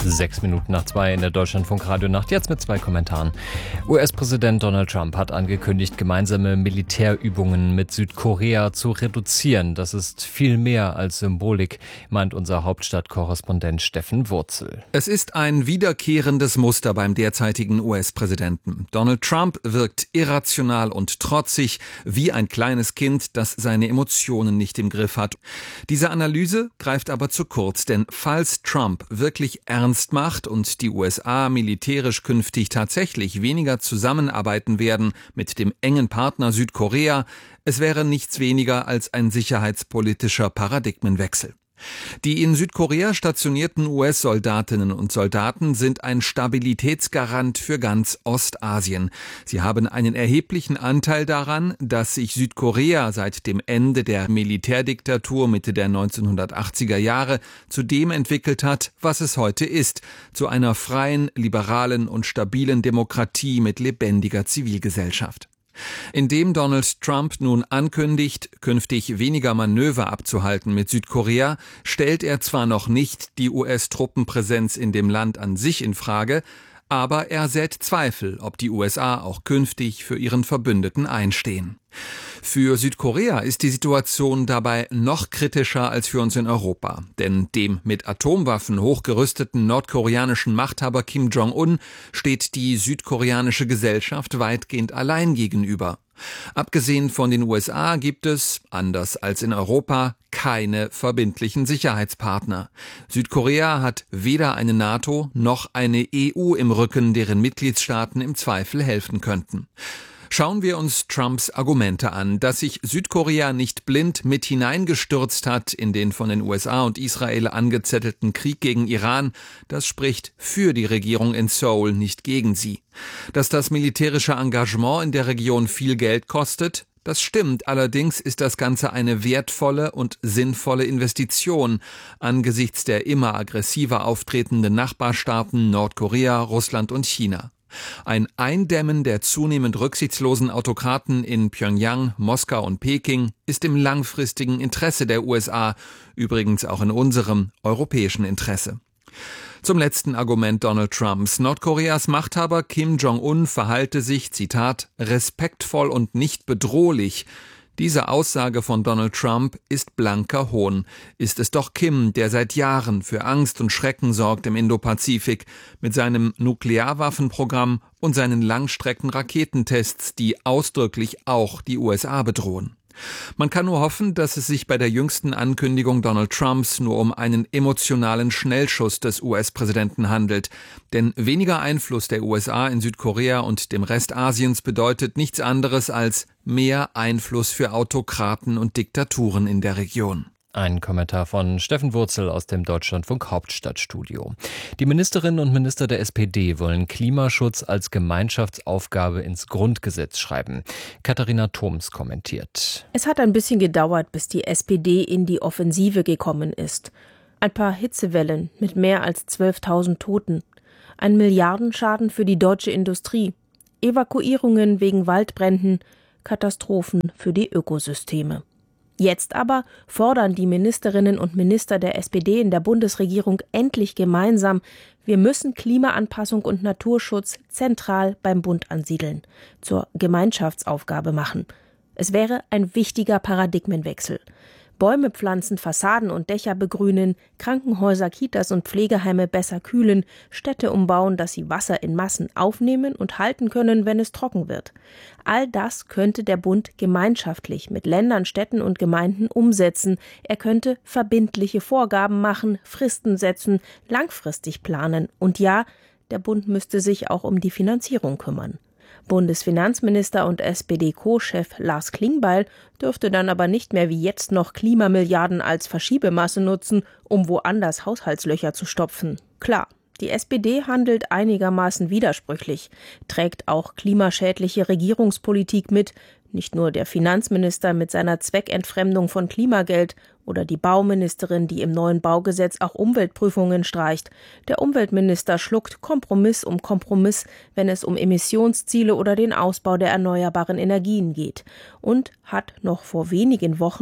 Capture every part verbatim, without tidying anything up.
Sechs Minuten nach zwei in der Deutschlandfunk-Radio-Nacht, jetzt mit zwei Kommentaren. U S-Präsident Donald Trump hat angekündigt, gemeinsame Militärübungen mit Südkorea zu reduzieren. Das ist viel mehr als Symbolik, meint unser Hauptstadtkorrespondent Steffen Wurzel. Es ist ein wiederkehrendes Muster beim derzeitigen U S-Präsidenten. Donald Trump wirkt irrational und trotzig, wie ein kleines Kind, das seine Emotionen nicht im Griff hat. Diese Analyse greift aber zu kurz, denn falls Trump wirklich ernst macht und die U S A militärisch künftig tatsächlich weniger zusammenarbeiten werden mit dem engen Partner Südkorea, es wäre nichts weniger als ein sicherheitspolitischer Paradigmenwechsel. Die in Südkorea stationierten U S-Soldatinnen und Soldaten sind ein Stabilitätsgarant für ganz Ostasien. Sie haben einen erheblichen Anteil daran, dass sich Südkorea seit dem Ende der Militärdiktatur Mitte der neunzehnhundertachtziger Jahre zu dem entwickelt hat, was es heute ist, zu einer freien, liberalen und stabilen Demokratie mit lebendiger Zivilgesellschaft. Indem Donald Trump nun ankündigt, künftig weniger Manöver abzuhalten mit Südkorea, stellt er zwar noch nicht die U S-Truppenpräsenz in dem Land an sich in Frage, aber er sät Zweifel, ob die U S A auch künftig für ihren Verbündeten einstehen. Für Südkorea ist die Situation dabei noch kritischer als für uns in Europa. Denn dem mit Atomwaffen hochgerüsteten nordkoreanischen Machthaber Kim Jong-un steht die südkoreanische Gesellschaft weitgehend allein gegenüber. Abgesehen von den U S A gibt es, anders als in Europa, keine verbindlichen Sicherheitspartner. Südkorea hat weder eine NATO noch eine E U im Rücken, deren Mitgliedstaaten im Zweifel helfen könnten. Schauen wir uns Trumps Argumente an, dass sich Südkorea nicht blind mit hineingestürzt hat in den von den U S A und Israel angezettelten Krieg gegen Iran, das spricht für die Regierung in Seoul, nicht gegen sie. Dass das militärische Engagement in der Region viel Geld kostet, das stimmt, allerdings ist das Ganze eine wertvolle und sinnvolle Investition angesichts der immer aggressiver auftretenden Nachbarstaaten Nordkorea, Russland und China. Ein Eindämmen der zunehmend rücksichtslosen Autokraten in Pjöngjang, Moskau und Peking ist im langfristigen Interesse der U S A, übrigens auch in unserem europäischen Interesse. Zum letzten Argument Donald Trumps. Nordkoreas Machthaber Kim Jong-un verhalte sich, Zitat, respektvoll und nicht bedrohlich. Diese Aussage von Donald Trump ist blanker Hohn. Ist es doch Kim, der seit Jahren für Angst und Schrecken sorgt im Indopazifik, mit seinem Nuklearwaffenprogramm und seinen Langstrecken-Raketentests, die ausdrücklich auch die U S A bedrohen. Man kann nur hoffen, dass es sich bei der jüngsten Ankündigung Donald Trumps nur um einen emotionalen Schnellschuss des U S-Präsidenten handelt. Denn weniger Einfluss der U S A in Südkorea und dem Rest Asiens bedeutet nichts anderes als mehr Einfluss für Autokraten und Diktaturen in der Region. Ein Kommentar von Steffen Wurzel aus dem Deutschlandfunk Hauptstadtstudio. Die Ministerinnen und Minister der S P D wollen Klimaschutz als Gemeinschaftsaufgabe ins Grundgesetz schreiben. Katharina Thoms kommentiert. Es hat ein bisschen gedauert, bis die S P D in die Offensive gekommen ist. Ein paar Hitzewellen mit mehr als zwölftausend Toten. Ein Milliardenschaden für die deutsche Industrie. Evakuierungen wegen Waldbränden. Katastrophen für die Ökosysteme. Jetzt aber fordern die Ministerinnen und Minister der S P D in der Bundesregierung endlich gemeinsam, wir müssen Klimaanpassung und Naturschutz zentral beim Bund ansiedeln, zur Gemeinschaftsaufgabe machen. Es wäre ein wichtiger Paradigmenwechsel. Bäume pflanzen, Fassaden und Dächer begrünen, Krankenhäuser, Kitas und Pflegeheime besser kühlen, Städte umbauen, dass sie Wasser in Massen aufnehmen und halten können, wenn es trocken wird. All das könnte der Bund gemeinschaftlich mit Ländern, Städten und Gemeinden umsetzen. Er könnte verbindliche Vorgaben machen, Fristen setzen, langfristig planen. Und ja, der Bund müsste sich auch um die Finanzierung kümmern. Bundesfinanzminister und S P D-Co-Chef Lars Klingbeil dürfte dann aber nicht mehr wie jetzt noch Klimamilliarden als Verschiebemasse nutzen, um woanders Haushaltslöcher zu stopfen. Klar, die S P D handelt einigermaßen widersprüchlich, trägt auch klimaschädliche Regierungspolitik mit, nicht nur der Finanzminister mit seiner Zweckentfremdung von Klimageld oder die Bauministerin, die im neuen Baugesetz auch Umweltprüfungen streicht. Der Umweltminister schluckt Kompromiss um Kompromiss, wenn es um Emissionsziele oder den Ausbau der erneuerbaren Energien geht. Und hat noch vor wenigen Wochen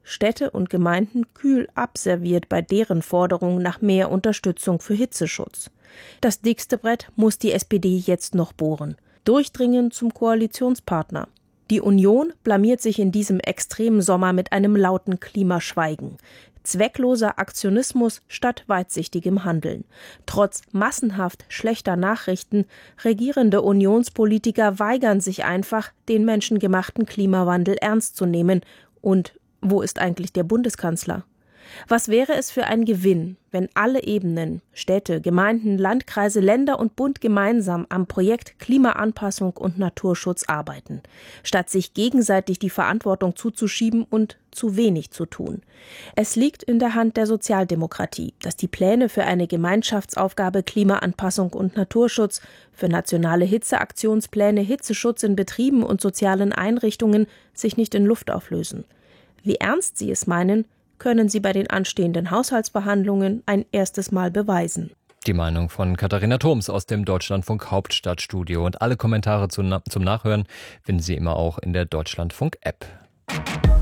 Städte und Gemeinden kühl abserviert bei deren Forderung nach mehr Unterstützung für Hitzeschutz. Das dickste Brett muss die S P D jetzt noch bohren. Durchdringen zum Koalitionspartner. Die Union blamiert sich in diesem extremen Sommer mit einem lauten Klimaschweigen. Zweckloser Aktionismus statt weitsichtigem Handeln. Trotz massenhaft schlechter Nachrichten, regierende Unionspolitiker weigern sich einfach, den menschengemachten Klimawandel ernst zu nehmen. Und wo ist eigentlich der Bundeskanzler? Was wäre es für ein Gewinn, wenn alle Ebenen, Städte, Gemeinden, Landkreise, Länder und Bund gemeinsam am Projekt Klimaanpassung und Naturschutz arbeiten, statt sich gegenseitig die Verantwortung zuzuschieben und zu wenig zu tun. Es liegt in der Hand der Sozialdemokratie, dass die Pläne für eine Gemeinschaftsaufgabe Klimaanpassung und Naturschutz, für nationale Hitzeaktionspläne, Hitzeschutz in Betrieben und sozialen Einrichtungen sich nicht in Luft auflösen. Wie ernst sie es meinen, können sie bei den anstehenden Haushaltsverhandlungen ein erstes Mal beweisen. Die Meinung von Katharina Thoms aus dem Deutschlandfunk Hauptstadtstudio. Und alle Kommentare zum Nachhören finden Sie immer auch in der Deutschlandfunk-App.